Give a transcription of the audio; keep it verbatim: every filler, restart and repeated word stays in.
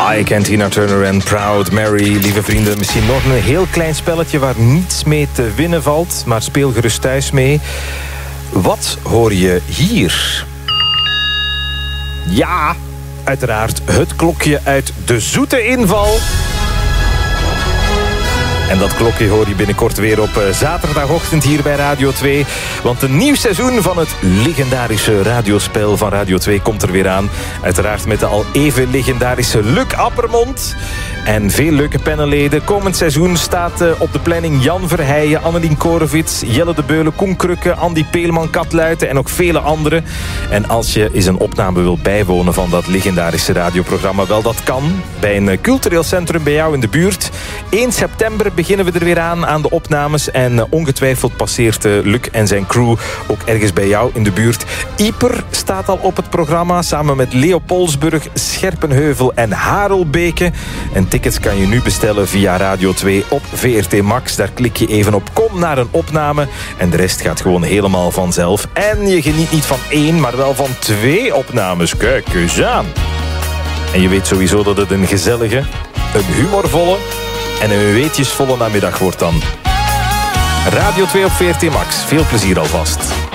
I Ken Tina Turner en Proud Mary. Lieve vrienden, misschien nog een heel klein spelletje waar niets mee te winnen valt. Maar speel gerust thuis mee. Wat hoor je hier? Ja, uiteraard het klokje uit De Zoete Inval. En dat klokje hoor je binnenkort weer op zaterdagochtend hier bij Radio twee. Want een nieuw seizoen van het legendarische radiospel van Radio twee komt er weer aan. Uiteraard met de al even legendarische Luc Appermond. En veel leuke panelleden. Komend seizoen staat op de planning Jan Verheijen, Annelien Korevits, Jelle de Beulen, Koen Krukke, Andy Peelman, Kat Luiten en ook vele anderen. En als je eens een opname wil bijwonen van dat legendarische radioprogramma, wel dat kan. Bij een cultureel centrum bij jou in de buurt. één september beginnen we er weer aan aan de opnames. En ongetwijfeld passeert Luc en zijn crew ook ergens bij jou in de buurt. Ieper staat al op het programma samen met Leopoldsburg, Scherpenheuvel en Harelbeke. En tickets kan je nu bestellen via Radio twee op V R T Max. Daar klik je even op kom naar een opname. En de rest gaat gewoon helemaal vanzelf. En je geniet niet van één, maar wel van twee opnames. Kijk eens aan. En je weet sowieso dat het een gezellige, een humorvolle en een weetjesvolle namiddag wordt dan. Radio twee op V R T Max. Veel plezier alvast.